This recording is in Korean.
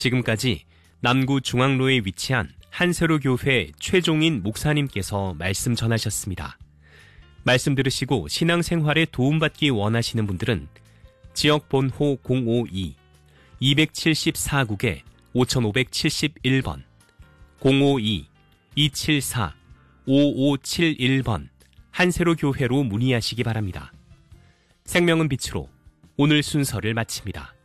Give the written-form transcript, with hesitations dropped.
지금까지 남구 중앙로에 위치한 한세로교회 최종인 목사님께서 말씀 전하셨습니다. 말씀 들으시고 신앙생활에 도움받기 원하시는 분들은 지역번호 052-274국에 5571번, 052-274-5571번 한세로교회로 문의하시기 바랍니다. 생명은 빛으로 오늘 순서를 마칩니다.